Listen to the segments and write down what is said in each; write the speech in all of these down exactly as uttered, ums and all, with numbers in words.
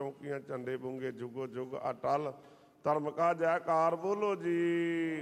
ਚੌਂਕੀਆਂ ਝੰਡੇ ਬੁੰਗੇ ਜੁਗੋ ਜੁਗ ਅਟਲ ਧਰਮ ਕਾ ਜੈਕਾਰ ਬੋਲੋ ਜੀ।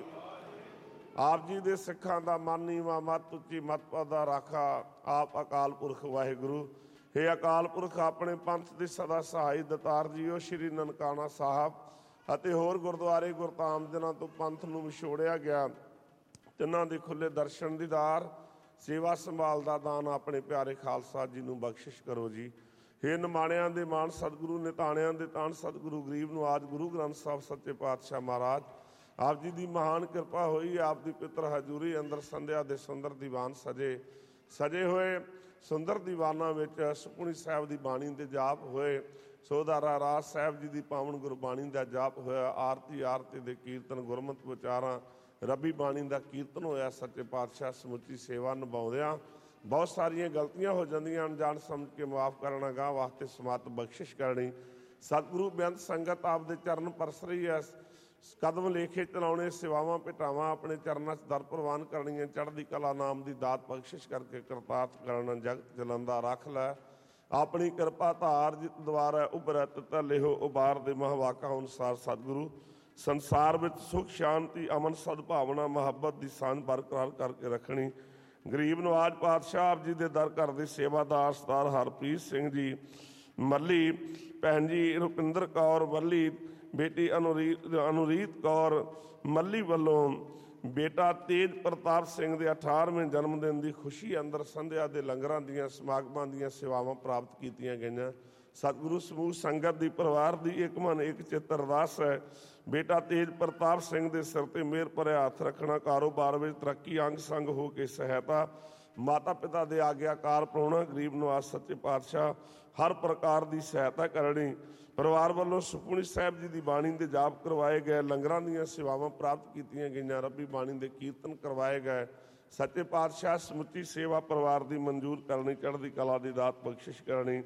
ਆਪ ਜੀ ਦੇ ਸਿੱਖਾਂ ਦਾ ਮਨ ਨੀਵਾਂ ਮੱਤ ਉੱਚੀ ਮੱਤ ਪਦਾ ਰਾਖਾ ਆਪ ਅਕਾਲ ਪੁਰਖ ਵਾਹਿਗੁਰੂ। ਹੇ ਅਕਾਲ ਪੁਰਖ ਆਪਣੇ ਪੰਥ ਦੇ ਸਦਾ ਸਹਾਈ ਦਤਾਰ ਜੀਓ ਸ਼੍ਰੀ ਨਨਕਾਣਾ ਸਾਹਿਬ ਅਤੇ ਹੋਰ ਗੁਰਦੁਆਰੇ ਗੁਰਧਾਮ ਜਿਨ੍ਹਾਂ ਤੋਂ ਪੰਥ ਨੂੰ ਵਿਛੋੜਿਆ ਗਿਆ ਤਿੰਨਾਂ ਦੇ ਖੁੱਲ੍ਹੇ ਦਰਸ਼ਨ ਦੀਦਾਰ ਸੇਵਾ ਸੰਭਾਲ ਦਾ ਦਾਨ ਆਪਣੇ ਪਿਆਰੇ ਖਾਲਸਾ ਜੀ ਨੂੰ ਬਖਸ਼ਿਸ਼ ਕਰੋ ਜੀ। ਹੇ ਨਿਮਾਣਿਆਂ ਦੇ ਮਾਣ ਸਤਿਗੁਰੂ ਨਿਤਾਣਿਆਂ ਦੇ ਤਾਣ ਸਤਿਗੁਰੂ ਗਰੀਬ ਨਿਵਾਜ ਗੁਰੂ ਗ੍ਰੰਥ ਸਾਹਿਬ ਸੱਚੇ ਪਾਤਸ਼ਾਹ ਮਹਾਰਾਜ ਆਪ ਜੀ ਦੀ ਮਹਾਨ ਕਿਰਪਾ ਹੋਈ। ਆਪ ਦੀ ਪਿੱਤਰ ਹਜ਼ੂਰੀ ਅੰਦਰ ਸੰਧਿਆ ਦੇ ਸੁੰਦਰ ਦੀਵਾਨ ਸਜੇ ਸਜੇ ਹੋਏ ਸੁੰਦਰ ਦੀਵਾਨਾਂ ਵਿੱਚ ਸੁਖਮਨੀ ਸਾਹਿਬ ਦੀ ਬਾਣੀ ਦੇ ਜਾਪ ਹੋਏ। ਸੋਧਾਰਾ ਰਾਜ ਸਾਹਿਬ ਜੀ ਦੀ ਪਾਵਨ ਗੁਰਬਾਣੀ ਦਾ ਜਾਪ ਹੋਇਆ। ਆਰਤੀ ਆਰਤੀ ਦੇ ਕੀਰਤਨ ਗੁਰਮਤਿ ਵਿਚਾਰਾਂ ਰੱਬੀ ਬਾਣੀ ਦਾ ਕੀਰਤਨ ਹੋਇਆ। ਸੱਚੇ ਪਾਤਸ਼ਾਹ ਸਮੁੱਚੀ ਸੇਵਾ ਨਿਭਾਉਂਦਿਆਂ ਬਹੁਤ ਸਾਰੀਆਂ ਗਲਤੀਆਂ ਹੋ ਜਾਂਦੀਆਂ ਅਣਜਾਣ ਸਮਝ ਕੇ ਮੁਆਫ ਕਰਨਾ ਗਾਹ ਵਾਸਤੇ ਸਮੱਤ ਬਖਸ਼ਿਸ਼ ਕਰਨੀ। ਸਤਿਗੁਰੂ ਬੇਅੰਤ ਸੰਗਤ ਆਪਦੇ ਚਰਨ ਪਰਸ ਰਹੀ ਹੈ। ਕਦਮ ਲੇਖੇ ਚਲਾਉਣੇ ਸੇਵਾਵਾਂ ਭੇਟਾਵਾਂ ਆਪਣੇ ਚਰਨਾਂ 'ਚ ਦਰ ਪ੍ਰਵਾਨ ਕਰਨੀਆਂ। ਚੜ੍ਹਦੀ ਕਲਾ ਨਾਮ ਦੀ ਦਾਤ ਬਖਸ਼ਿਸ਼ ਕਰਕੇ ਕਰਤਾਰਥ ਕਰਨਾ ਜਗਤ ਜਲੰਦਾ ਰੱਖ ਲੈ ਆਪਣੀ ਕਿਰਪਾ ਧਾਰ ਜਿਤ ਦੁਆਰਾ ਉਭਰਤ ਧਲਿਓ ਉਬਾਰ ਦੇ ਮਹਵਾਕਾ ਅਨੁਸਾਰ ਸਤਿਗੁਰੂ ਸੰਸਾਰ ਵਿੱਚ ਸੁਖ ਸ਼ਾਂਤੀ ਅਮਨ ਸਦਭਾਵਨਾ ਮੁਹੱਬਤ ਦੀ ਸਾਂਝ ਬਰਕਰਾਰ ਕਰਕੇ ਰੱਖਣੀ। ਗਰੀਬ ਨਵਾਜ ਪਾਤਸ਼ਾਹ ਆਪ ਜੀ ਦੇ ਦਰ ਘਰ ਦੇ ਸੇਵਾਦਾਰ ਸਰਦਾਰ ਹਰਪ੍ਰੀਤ ਸਿੰਘ ਜੀ ਮੱਲੀ, ਭੈਣ ਜੀ ਰੁਪਿੰਦਰ ਕੌਰ ਮੱਲੀ, ਬੇਟੀ ਅਨੁਰੀਤ ਅਨੁਰੀਤ ਕੌਰ ਮੱਲੀ ਵੱਲੋਂ ਬੇਟਾ ਤੇਜ ਪ੍ਰਤਾਪ ਸਿੰਘ ਦੇ ਅਠਾਰਵੇਂ ਜਨਮ ਦਿਨ ਦੀ ਖੁਸ਼ੀ ਅੰਦਰ ਸੰਧਿਆ ਦੇ ਲੰਗਰਾਂ ਦੀਆਂ ਸਮਾਗਮਾਂ ਦੀਆਂ ਸੇਵਾਵਾਂ ਪ੍ਰਾਪਤ ਕੀਤੀਆਂ ਗਈਆਂ। ਸਤਿਗੁਰੂ ਸਮੂਹ ਸੰਗਤ ਦੀ ਪਰਿਵਾਰ ਦੀ ਇੱਕ ਮਨ ਇੱਕ ਚਿੱਤ ਅਰਦਾਸ ਹੈ ਬੇਟਾ ਤੇਜ ਪ੍ਰਤਾਪ ਸਿੰਘ ਦੇ ਸਿਰ 'ਤੇ ਮਿਹਰ ਭਰਿਆ ਹੱਥ ਰੱਖਣਾ, ਕਾਰੋਬਾਰ ਵਿੱਚ ਤਰੱਕੀ, ਅੰਗ ਸੰਗ ਹੋ ਕੇ ਸਹਾਇਤਾ, ਮਾਤਾ ਪਿਤਾ ਦੇ ਆਗਿਆਕਾਰ ਪਾਉਣਾ, ਗਰੀਬ ਨਿਵਾਜ ਸੱਚੇ ਪਾਤਸ਼ਾਹ ਹਰ ਪ੍ਰਕਾਰ ਦੀ ਸਹਾਇਤਾ ਕਰਨੀ। ਪਰਿਵਾਰ ਵੱਲੋਂ ਸੁਖਮਨੀ ਸਾਹਿਬ ਜੀ ਦੀ ਬਾਣੀ ਦੇ ਜਾਪ ਕਰਵਾਏ ਗਏ, ਲੰਗਰਾਂ ਦੀਆਂ ਸੇਵਾਵਾਂ ਪ੍ਰਾਪਤ ਕੀਤੀਆਂ ਗਈਆਂ, ਰੱਬੀ ਬਾਣੀ ਦੇ ਕੀਰਤਨ ਕਰਵਾਏ ਗਏ। ਸੱਚੇ ਪਾਤਸ਼ਾਹ ਸਮੁੱਚੀ ਸੇਵਾ ਪਰਿਵਾਰ ਦੀ ਮਨਜ਼ੂਰ ਕਰਨੀ, ਚੜ੍ਹਦੀ ਕਲਾ ਦੀ ਦਾਤ ਬਖਸ਼ਿਸ਼ ਕਰਨੀ।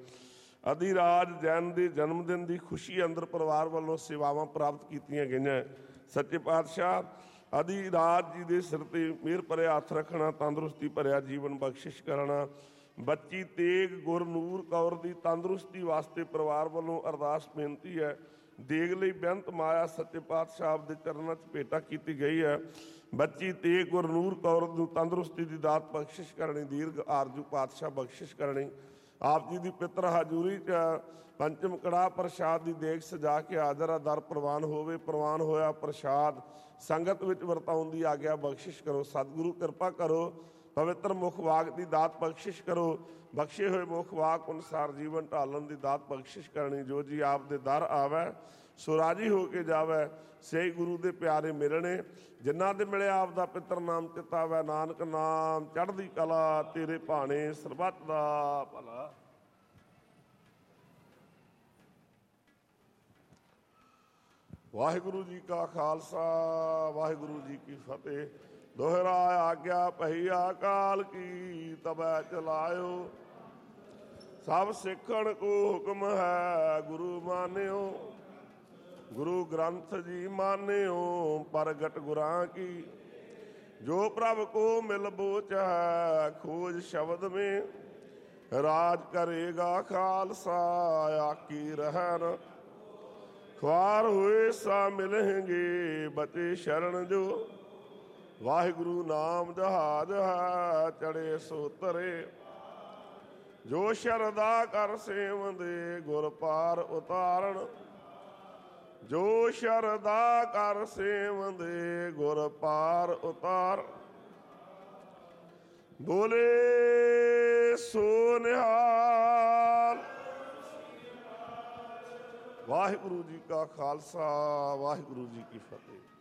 ਅਧਿਰਾਜ ਜੈਨ ਦੇ ਜਨਮ ਦਿਨ ਦੀ ਖੁਸ਼ੀ ਅੰਦਰ ਪਰਿਵਾਰ ਵੱਲੋਂ ਸੇਵਾਵਾਂ ਪ੍ਰਾਪਤ ਕੀਤੀਆਂ ਗਈਆਂ। ਸੱਚੇ ਪਾਤਸ਼ਾਹ ਅਧਿਰਾਜ ਜੀ ਦੇ ਸਿਰ 'ਤੇ ਮਿਹਰ ਭਰਿਆ ਹੱਥ ਰੱਖਣਾ, ਤੰਦਰੁਸਤੀ ਭਰਿਆ ਜੀਵਨ ਬਖਸ਼ਿਸ਼ ਕਰਨਾ। ਬੱਚੀ ਤੇਗ ਗੁਰਨੂਰ ਕੌਰ ਦੀ ਤੰਦਰੁਸਤੀ ਵਾਸਤੇ ਪਰਿਵਾਰ ਵੱਲੋਂ ਅਰਦਾਸ ਬੇਨਤੀ ਹੈ। ਦੇਗ ਲਈ ਬੇਅੰਤ ਮਾਇਆ ਸੱਚੇ ਪਾਤਸ਼ਾਹ ਦੇ ਚਰਨਾਂ 'ਚ ਭੇਟਾ ਕੀਤੀ ਗਈ ਹੈ। ਬੱਚੀ ਤੇਗ ਗੁਰਨੂਰ ਕੌਰ ਨੂੰ ਤੰਦਰੁਸਤੀ ਦੀ ਦਾਤ ਬਖਸ਼ਿਸ਼ ਕਰਨੀ, ਦੀਰਘ ਆਰਜੂ ਪਾਤਸ਼ਾਹ ਬਖਸ਼ਿਸ਼ ਕਰਨੀ। ਆਪ ਜੀ ਦੀ ਪਿੱਤਰ ਹਜ਼ੂਰੀ 'ਚ ਪੰਚਮ ਕੜਾਹ ਪ੍ਰਸ਼ਾਦ ਦੀ ਦੇਗ ਸਜਾ ਕੇ ਹਾਜ਼ਰ ਆ। ਦਰ ਪ੍ਰਵਾਨ ਹੋਵੇ, ਪ੍ਰਵਾਨ ਹੋਇਆ ਪ੍ਰਸ਼ਾਦ ਸੰਗਤ ਵਿੱਚ ਵਰਤਾਉਣ ਦੀ ਆਗਿਆ ਬਖਸ਼ਿਸ਼ ਕਰੋ। ਸਤਿਗੁਰੂ ਕਿਰਪਾ ਕਰੋ, ਪਵਿੱਤਰ ਮੁਖ ਵਾਕ ਦੀ ਦਾਤ ਬਖਸ਼ਿਸ਼ ਕਰੋ। ਬਖਸ਼ੇ ਹੋਏ ਮੁਖ ਵਾਕ ਅਨੁਸਾਰ ਜੀਵਨ ਢਾਲਣ ਦੀ ਦਾਤ ਬਖਸ਼ਿਸ਼ ਕਰਨੀ। ਜੋ ਜੀ ਆਪ ਦੇ ਦਰ ਆਵੈ ਸੋ ਰਾਜੀ ਹੋ ਕੇ ਜਾਵੈ, ਸਹੀ ਗੁਰੂ ਦੇ ਪਿਆਰੇ ਮਿਲਣੇ। ਜਿਨ੍ਹਾਂ ਦੇ ਮਿਲਿਆ ਆਪ ਦਾ ਪਿੱਤਰ ਨਾਮ ਚਿਤਾਵੈ, ਨਾਨਕ ਨਾਮ ਚੜ੍ਹਦੀ ਕਲਾ ਤੇਰੇ ਭਾਣੇ ਸਰਬੱਤ ਦਾ ਭਲਾ। ਵਾਹਿਗੁਰੂ ਜੀ ਕਾ ਖਾਲਸਾ ਵਾਹਿਗੁਰੂ ਜੀ ਕੀ ਫਤਿਹ। ਦੋਹਰਾ ਆਗਿਆ ਪਈ ਅਕਾਲ ਕੀ ਤਬੈ ਚਲਾਇਓ, ਸਭ ਸਿੱਖਣ ਕੋ ਹੁਕਮ ਹੈ ਗੁਰੂ ਮਾਨਿਓ। ਗੁਰੂ ਗ੍ਰੰਥ ਜੀ ਮਾਨਿਓ ਪ੍ਰਗਟ ਗੁਰਾਂ ਕੀ, ਜੋ ਪ੍ਰਭ ਕੋ ਮਿਲ ਬੋਚ ਹੈ ਖੋਜ ਸ਼ਬਦ ਮੇਂ। ਰਾਜ ਕਰੇਗਾ ਖਾਲਸਾ ਆਕੀ ਰਹਿਣ, ਖੁਆਰ ਹੋਏ ਸਾ ਮਿਲੇਂਗੇ ਬਚੇ ਸ਼ਰਨ ਜੋ। ਵਾਹਿਗੁਰੂ ਨਾਮ ਜਹਾਜ ਹੈ ਚੜੇ ਸੋ ਤਰੇ, ਜੋ ਸ਼ਰਧਾ ਕਰ ਸੇਵੰਦੇ ਗੁਰ ਪਾਰ ਉਤਾਰਨ। ਜੋ ਸ਼ਰਧਾ ਕਰ ਸੇਵੰਦੇ ਗੁਰ ਪਾਰ ਉਤਾਰ, ਬੋਲੇ ਸੋ ਨਿਹਾਲ। ਵਾਹਿਗੁਰੂ ਜੀ ਕਾ ਖਾਲਸਾ ਵਾਹਿਗੁਰੂ ਜੀ ਕੀ ਫਤਿਹ।